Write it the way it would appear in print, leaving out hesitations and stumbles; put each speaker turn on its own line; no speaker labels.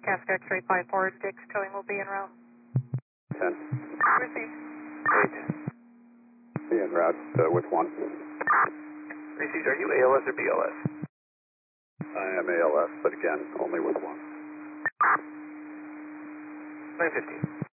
Casco X-ray 54, Dix towing will be en route.
10.
Received.
8. Be en route with 1.
Received. Are you ALS or BLS?
I am ALS, but again, only with 1.
915.